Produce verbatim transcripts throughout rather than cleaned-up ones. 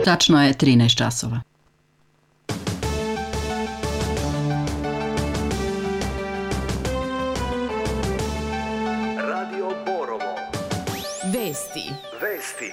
Tačno je trinaest časova. Radio Borovo. Vesti. Vesti.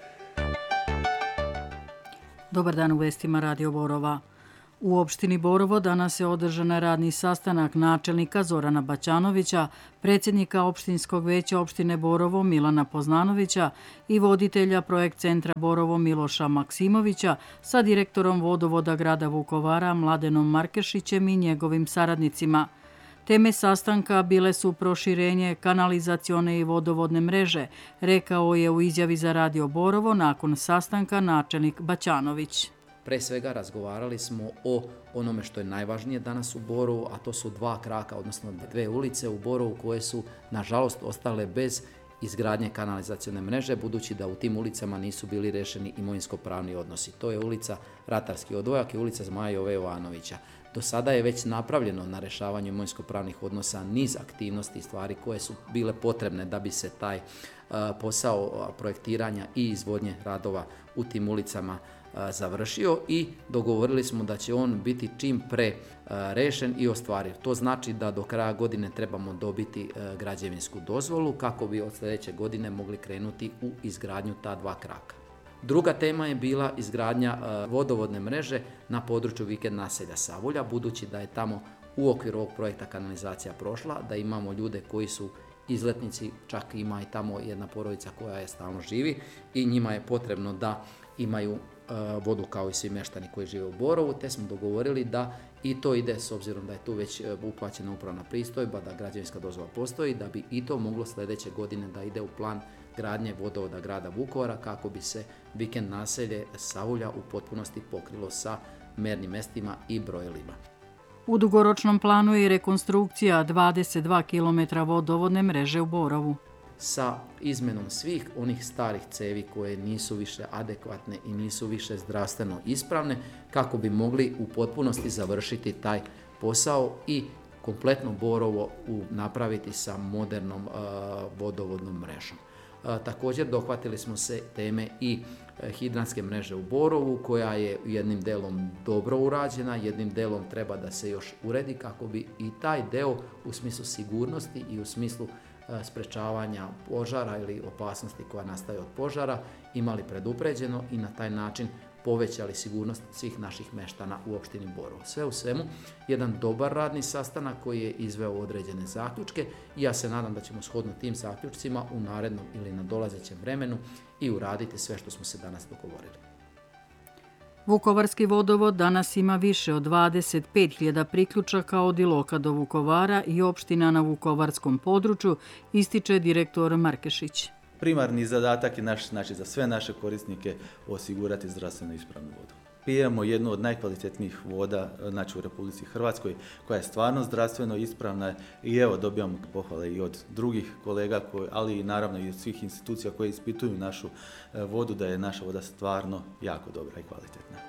Dobar dan u vestima Radio Borova. U opštini Borovo danas je održan radni sastanak načelnika Zorana Baćanovića, predsjednika opštinskog veća opštine Borovo Milana Poznanovića i voditelja projekt centra Borovo Miloša Maksimovića sa direktorom vodovoda grada Vukovara Mladenom Markešićem i njegovim saradnicima. Teme sastanka bile su proširenje kanalizacione i vodovodne mreže, rekao je u izjavi za Radio Borovo nakon sastanka načelnik Baćanović. Pre svega razgovarali smo o onome što je najvažnije danas u Borovu, a to su dva kraka, odnosno dve ulice u Borovu koje su nažalost ostale bez izgradnje kanalizacione mreže, budući da u tim ulicama nisu bili rešeni imovinsko-pravni odnosi. To je ulica Ratarski odvojak i ulica Zmaja Jove Jovanovića. Do sada je već napravljeno na rešavanju imovinsko-pravnih odnosa niz aktivnosti i stvari koje su bile potrebne da bi se taj uh, posao projektiranja i izvodnje radova u tim ulicama završio i dogovorili smo da će on biti čim pre rešen i ostvariv. To znači da do kraja godine trebamo dobiti građevinsku dozvolu kako bi od sljedeće godine mogli krenuti u izgradnju ta dva kraka. Druga tema je bila izgradnja vodovodne mreže na području vikend naselja Savulja, budući da je tamo u okviru ovog projekta kanalizacija prošla, da imamo ljude koji su izletnici, čak ima i tamo jedna porodica koja je stalno živi i njima je potrebno da imaju vodu kao i svi meštani koji žive u Borovu, te smo dogovorili da i to ide, s obzirom da je tu već uplaćena upravna pristojba, da građevinska dozvola postoji, da bi i to moglo sljedeće godine da ide u plan gradnje vodovoda grada Vukovara kako bi se vikend naselje Savulja u potpunosti pokrilo sa mernim mestima i brojilima. U dugoročnom planu je rekonstrukcija dvadeset dva kilometra vodovodne mreže u Borovu. Sa izmenom svih onih starih cevi koje nisu više adekvatne i nisu više zdravstveno ispravne, kako bi mogli u potpunosti završiti taj posao i kompletno Borovo napraviti sa modernom uh, vodovodnom mrežom. Uh, također dohvatili smo se teme i hidranske mreže u Borovu, koja je jednim delom dobro urađena, jednim delom treba da se još uredi kako bi i taj deo u smislu sigurnosti i u smislu sprečavanja požara ili opasnosti koja nastaje od požara imali predupređeno i na taj način povećali sigurnost svih naših meštana u opštini Borovo. Sve u svemu, jedan dobar radni sastanak koji je izveo određene zaključke i ja se nadam da ćemo shodno tim zaključcima u narednom ili na dolazećem vremenu i uraditi sve što smo se danas dogovorili. Vukovarski vodovod danas ima više od dvadeset pet hiljada priključaka od Iloka do Vukovara i opština na vukovarskom području, ističe direktor Markešić. Primarni zadatak je naš, znači za sve naše korisnike osigurati zdravstveno ispravnu vodu. Pijemo jednu od najkvalitetnijih voda, znači u Republici Hrvatskoj, koja je stvarno zdravstveno ispravna i evo dobijamo pohvale i od drugih kolega, koji, ali i naravno i od svih institucija koje ispituju našu vodu, da je naša voda stvarno jako dobra i kvalitetna.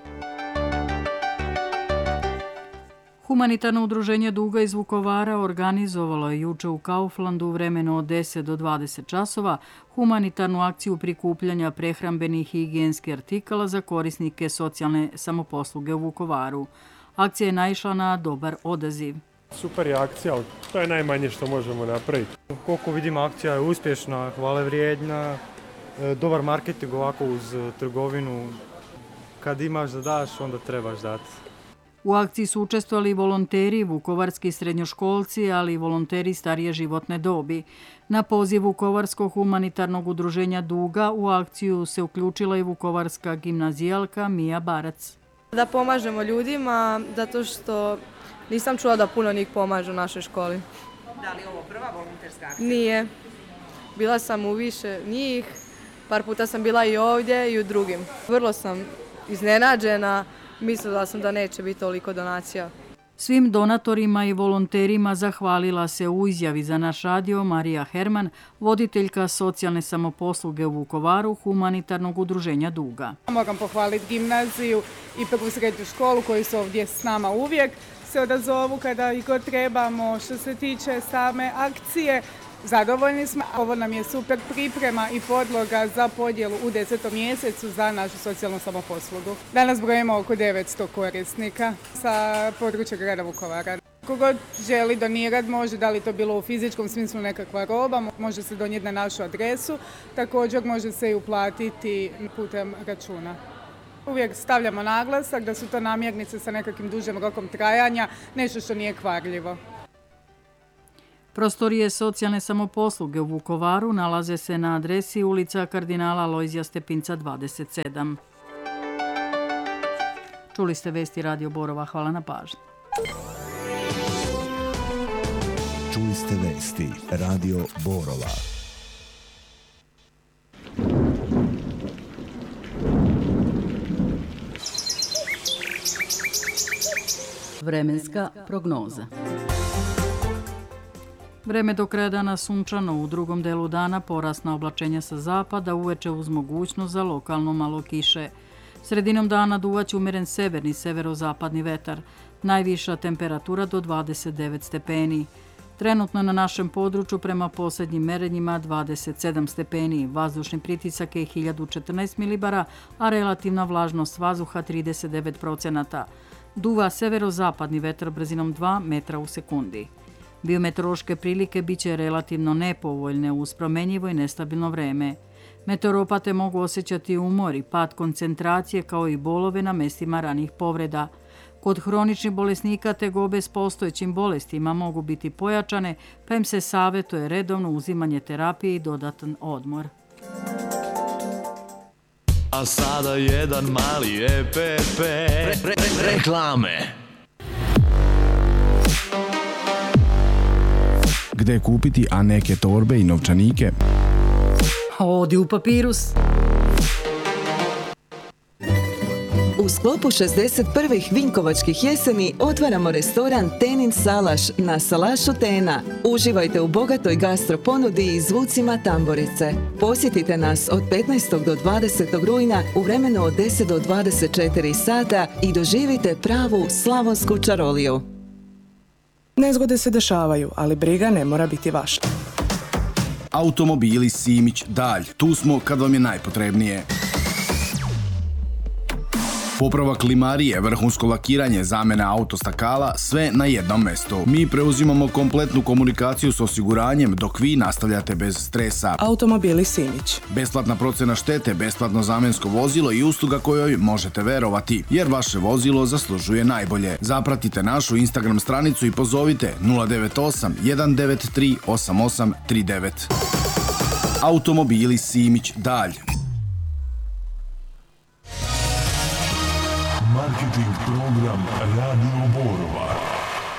Humanitarno udruženje Duga iz Vukovara organizovalo je juče u Kauflandu u vremenu od deset do dvadeset časova humanitarnu akciju prikupljanja prehrambenih i higijenskih artikala za korisnike socijalne samoposluge u Vukovaru. Akcija je naišla na dobar odaziv. Super je akcija, ali to je najmanje što možemo napraviti. Koliko vidimo, akcija je uspješna, hvale vrijedna, dobar marketing ovako uz trgovinu. Kad imaš da daš, onda trebaš dati. U akciji su učestvovali volonteri, vukovarski srednjoškolci, ali i volonteri starije životne dobi. Na poziv Vukovarskog humanitarnog udruženja Duga u akciju se uključila i vukovarska gimnazijalka Mija Barac. Da pomažemo ljudima, zato što nisam čula da puno njih pomažu u našoj školi. Da li je ovo prva volonterska akcija? Nije. Bila sam u više njih, par puta sam bila i ovdje i u drugim. Vrlo sam iznenađena. Mislila sam da neće biti toliko donacija. Svim donatorima i volonterima zahvalila se u izjavi za naš radio Marija Herman, voditeljka socijalne samoposluge u Vukovaru humanitarnog udruženja Duga. Moram pohvaliti gimnaziju i prvu srednju školu koji su ovdje s nama uvijek. Se odazovu kada i god trebamo. Što se tiče same akcije, Zadovoljni smo. Ovo nam je super priprema i podloga za podjelu u desetom mjesecu za našu socijalnu samoposlugu. Danas brojimo oko devetsto korisnika sa područja grada Vukovara. Kogod želi donirati može, da li to bilo u fizičkom smislu nekakva roba, može se donijeti na našu adresu, također može se i uplatiti putem računa. Uvijek stavljamo naglasak da su to namirnice sa nekakvim dužim rokom trajanja, nešto što nije kvarljivo. Prostorije socijalne samoposluge u Vukovaru nalaze se na adresi ulica Kardinala Lojzija Stepinca dvadeset sedam. Čuli ste vesti Radio Borova. Hvala na pažnji. Čuli ste vesti Radio Borova. Vremenska prognoza. Vreme do kraja dana sunčano, u drugom delu dana porasna oblačenja sa zapada, uveče uz mogućnost za lokalno malo kiše. Sredinom dana duvaće umeren severni severozapadni vetar, najviša temperatura do dvadeset devet stepeni. Trenutno na našem području prema posljednjim merenjima dvadeset sedam stepeni, vazdušni pritisak je hiljadu četrnaest milibara, a relativna vlažnost vazduha trideset devet procenata. Duva severozapadni vetar brzinom dva metra u sekundi. Biometeorološke prilike bit će relativno nepovoljne uz promjenjivo i nestabilno vreme. Meteoropate mogu osjećati umor i pad koncentracije kao i bolove na mestima ranih povreda. Kod hroničnih bolesnika tegobe s postojećim bolestima mogu biti pojačane, pa im se savjetuje redovno uzimanje terapije i dodatan odmor. A sada jedan mali E P P re, re, re, reklame. Gde kupiti, a neke torbe i novčanike? Odi u Papirus. U sklopu šezdeset prvih Vinkovačkih jeseni otvaramo restoran Tenin Salaš na Salašu Tena. Uživajte u bogatoj gastro ponudi i zvucima tamburice. Posjetite nas od petnaestog do dvadesetog rujna u vremenu od deset do dvadeset četiri sata i doživite pravu slavonsku čaroliju. Nezgode se dešavaju, ali briga ne mora biti vaša. Automobili Simić Dalj. Tu smo kad vam je najpotrebnije. Popravak klimarije, vrhunsko lakiranje, zamena autostakala, sve na jednom mjestu. Mi preuzimamo kompletnu komunikaciju s osiguranjem dok vi nastavljate bez stresa. Automobili Simić. Besplatna procena štete, besplatno zamensko vozilo i usluga kojoj možete verovati, jer vaše vozilo zaslužuje najbolje. Zapratite našu Instagram stranicu i pozovite nula devet osam jedan devet tri osam osam tri devet. Automobili Simić Dalj. Marketing program Radio Borova.